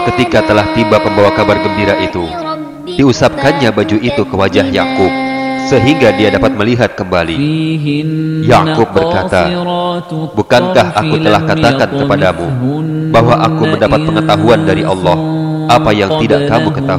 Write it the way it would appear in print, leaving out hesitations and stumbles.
Ketika telah tiba pembawa kabar gembira itu, diusapkannya baju itu ke wajah Yakub sehingga dia dapat melihat kembali. Yakub berkata, "Bukankah aku telah katakan kepadamu bahwa aku mendapat pengetahuan dari Allah apa yang tidak kamu ketahui?"